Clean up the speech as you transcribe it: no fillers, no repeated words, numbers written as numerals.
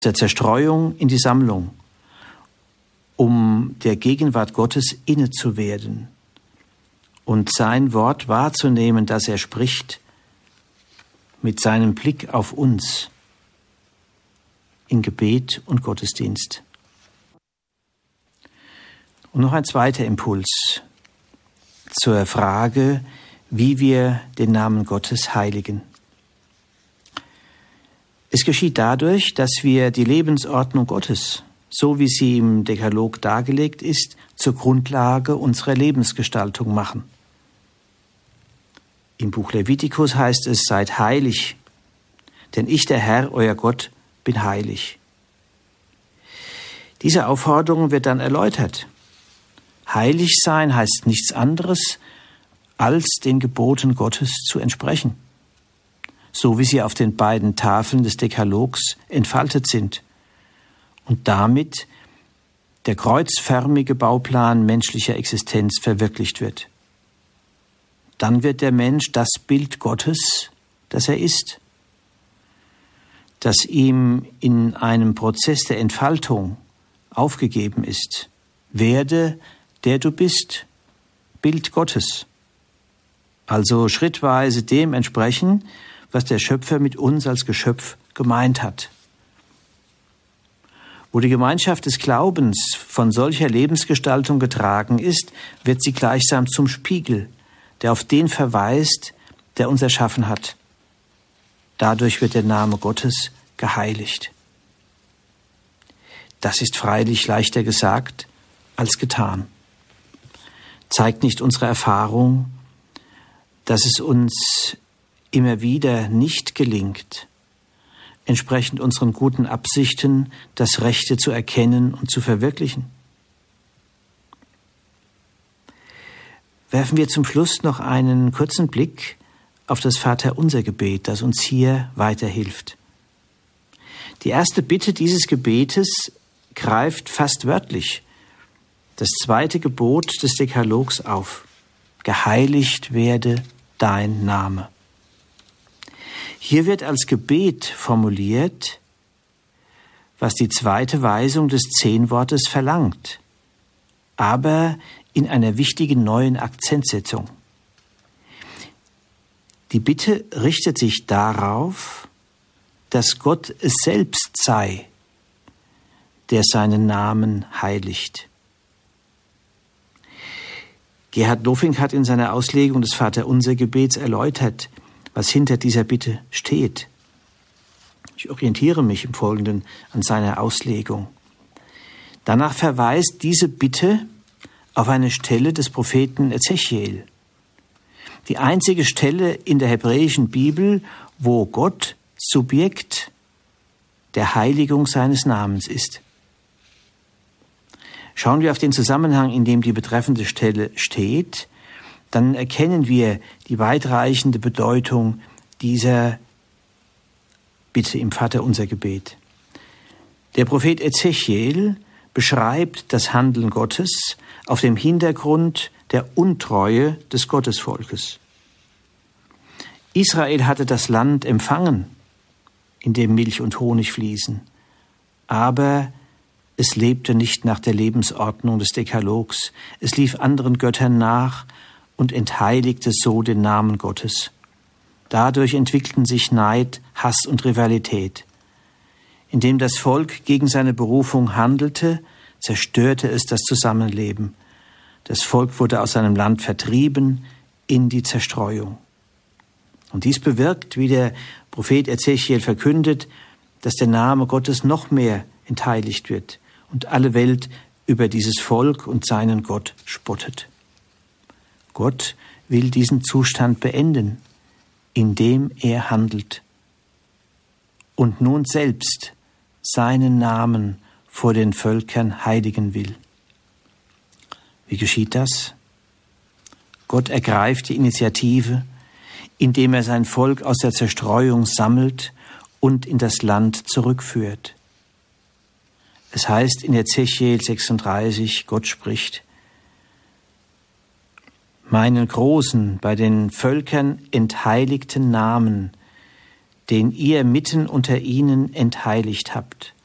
der Zerstreuung in die Sammlung, um der Gegenwart Gottes inne zu werden und sein Wort wahrzunehmen, das er spricht, mit seinem Blick auf uns in Gebet und Gottesdienst. Und noch ein zweiter Impuls zur Frage, wie wir den Namen Gottes heiligen. Es geschieht dadurch, dass wir die Lebensordnung Gottes, so wie sie im Dekalog dargelegt ist, zur Grundlage unserer Lebensgestaltung machen. Im Buch Levitikus heißt es, seid heilig, denn ich, der Herr, euer Gott, bin heilig. Diese Aufforderung wird dann erläutert. Heilig sein heißt nichts anderes, als den Geboten Gottes zu entsprechen, so wie sie auf den beiden Tafeln des Dekalogs entfaltet sind und damit der kreuzförmige Bauplan menschlicher Existenz verwirklicht wird. Dann wird der Mensch das Bild Gottes, das er ist, das ihm in einem Prozess der Entfaltung aufgegeben ist. Werde, der du bist, Bild Gottes. Also schrittweise dem entsprechen, was der Schöpfer mit uns als Geschöpf gemeint hat. Wo die Gemeinschaft des Glaubens von solcher Lebensgestaltung getragen ist, wird sie gleichsam zum Spiegel, der auf den verweist, der uns erschaffen hat. Dadurch wird der Name Gottes geheiligt. Das ist freilich leichter gesagt als getan. Zeigt nicht unsere Erfahrung, dass es uns immer wieder nicht gelingt, entsprechend unseren guten Absichten das Rechte zu erkennen und zu verwirklichen? Werfen wir zum Schluss noch einen kurzen Blick auf das Vaterunser-Gebet, das uns hier weiterhilft. Die erste Bitte dieses Gebetes greift fast wörtlich das zweite Gebot des Dekalogs auf. Geheiligt werde dein Name. Hier wird als Gebet formuliert, was die zweite Weisung des Zehnwortes verlangt, aber in einer wichtigen neuen Akzentsetzung. Die Bitte richtet sich darauf, dass Gott es selbst sei, der seinen Namen heiligt. Gerhard Lofink hat in seiner Auslegung des Vaterunser-Gebets erläutert, was hinter dieser Bitte steht. Ich orientiere mich im Folgenden an seiner Auslegung. Danach verweist diese Bitte auf eine Stelle des Propheten Ezechiel. Die einzige Stelle in der hebräischen Bibel, wo Gott Subjekt der Heiligung seines Namens ist. Schauen wir auf den Zusammenhang, in dem die betreffende Stelle steht, dann erkennen wir die weitreichende Bedeutung dieser Bitte im Vaterunser-Gebet. Der Prophet Ezechiel beschreibt das Handeln Gottes auf dem Hintergrund der Untreue des Gottesvolkes. Israel hatte das Land empfangen, in dem Milch und Honig fließen, aber es lebte nicht nach der Lebensordnung des Dekalogs. Es lief anderen Göttern nach und entheiligte so den Namen Gottes. Dadurch entwickelten sich Neid, Hass und Rivalität. Indem das Volk gegen seine Berufung handelte, zerstörte es das Zusammenleben. Das Volk wurde aus seinem Land vertrieben in die Zerstreuung. Und dies bewirkt, wie der Prophet Ezechiel verkündet, dass der Name Gottes noch mehr entheiligt wird und alle Welt über dieses Volk und seinen Gott spottet. Gott will diesen Zustand beenden, indem er handelt und nun selbst seinen Namen vor den Völkern heiligen will. Wie geschieht das? Gott ergreift die Initiative, indem er sein Volk aus der Zerstreuung sammelt und in das Land zurückführt. Es heißt in Ezechiel 36, Gott spricht: Meinen großen, bei den Völkern entheiligten Namen, den ihr mitten unter ihnen entheiligt habt,